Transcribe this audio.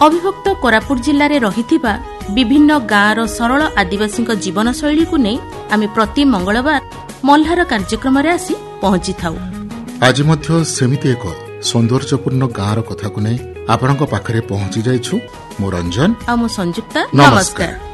अविभक्त कोरापुट जिल्लारे रहिथिबा विभिन्न गाँवर सरल आदिवासी जीवनशैली को नहीं आम प्रति मंगलवार मल्हार कार्यक्रम आसी पहुंची थाउ। आज मध्य सेमिति एक सौंदर्यपूर्ण गाँवर कथा को नहीं आपण पाखरे पहुंची जाइछु। मो रंजन आ मो संयुक्ता। नमस्कार।